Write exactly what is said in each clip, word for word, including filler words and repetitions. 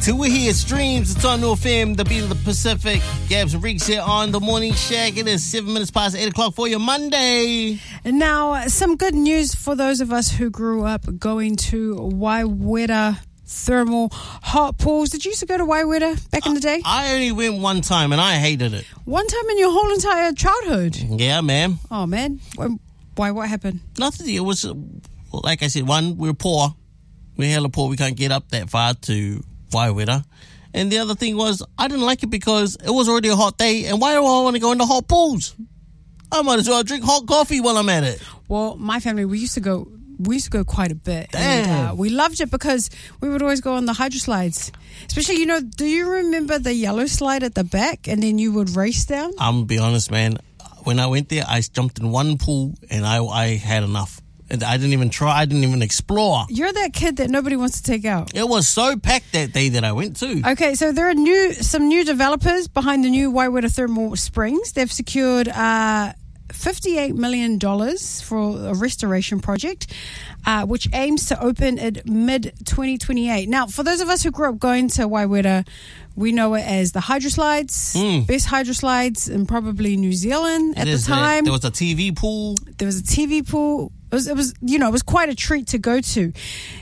Till we're here, streams, it's on New F M, the beat of the Pacific. Gabs and Reeks here on the Morning Shack. It is seven minutes past eight o'clock for your Monday. Now, some good news for those of us who grew up going to Waiwera thermal hot pools. Did you used to go to Waiwera back in the day? I only went one time and I hated it. One time in your whole entire childhood? Yeah, man. Oh, man. Why? What happened? Nothing. It was, like I said, one, we were poor. We're hella poor. We can't get up that far to Waiwera. And the other thing was, I didn't like it because it was already a hot day, and why do I want to go into hot pools? I might as well drink hot coffee while I'm at it. Well, my family, we used to go we used to go quite a bit. Damn. And uh, we loved it because we would always go on the hydro slides. Especially, you know, do you remember the yellow slide at the back and then you would race down? I'm going to be honest, man. When I went there, I jumped in one pool and I, I had enough. I didn't even try. I didn't even explore. You're that kid that nobody wants to take out. It was so packed that day that I went to. Okay, so there are new some new developers behind the new Waiwera Thermal Springs. They've secured uh, fifty-eight million dollars for a restoration project, uh, which aims to open in mid twenty twenty-eight. Now, for those of us who grew up going to Waiwera, we know it as the hydro slides, mm. best hydro slides in probably New Zealand at it the time. That. There was a T V pool. There was a T V pool. It was, it was, you know, it was quite a treat to go to.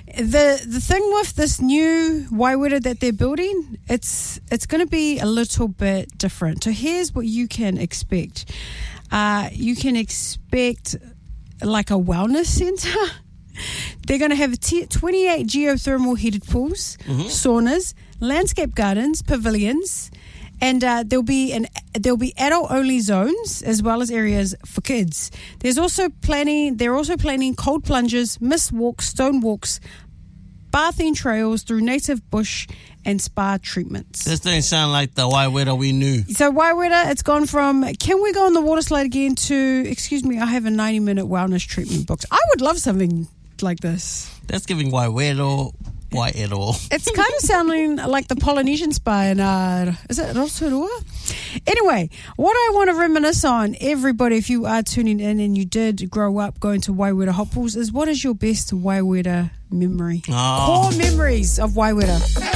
The the thing with this new Waiwera that they're building, it's it's going to be a little bit different. So here's what you can expect. Uh, you can expect like a wellness center. They're going to have t- twenty-eight geothermal heated pools, mm-hmm. saunas, landscape gardens, pavilions, and uh, there'll be an there'll be adult-only zones as well as areas for kids. There's also planning. They're also planning cold plunges, mist walks, stone walks, bathing trails through native bush and spa treatments. This doesn't sound like the Waiwera we knew. So Waiwera, it's gone from can we go on the water slide again to excuse me, I have a ninety-minute wellness treatment booked. I would love something like this. That's giving Waiwera. Why at all? It's kind of sounding like the Polynesian spa in, uh, is it Rotorua? Anyway, what I want to reminisce on, everybody, if you are tuning in and you did grow up going to Waiwera hot pools, is what is your best Waiwera memory? Oh. Core memories of Waiwera.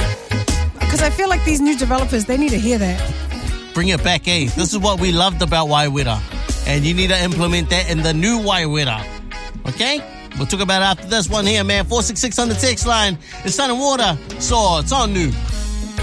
Because I feel like these new developers, they need to hear that. Bring it back, eh? This is what we loved about Waiwera. And you need to implement that in the new Waiwera. Okay? We'll talk about it after this one here, man. four six six on the text line. It's Sun and Water. So it's on New.